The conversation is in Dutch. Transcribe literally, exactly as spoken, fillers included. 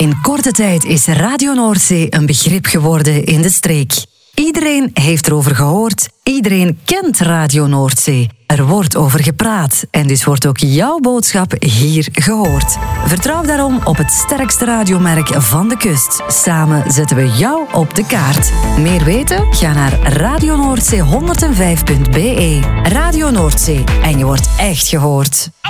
In korte tijd is Radio Noordzee een begrip geworden in de streek. Iedereen heeft erover gehoord, iedereen kent Radio Noordzee. Er wordt over gepraat en dus wordt ook jouw boodschap hier gehoord. Vertrouw daarom op het sterkste radiomerk van de kust. Samen zetten we jou op de kaart. Meer weten? Ga naar radio noordzee honderdvijf punt be. Radio Noordzee en je wordt echt gehoord.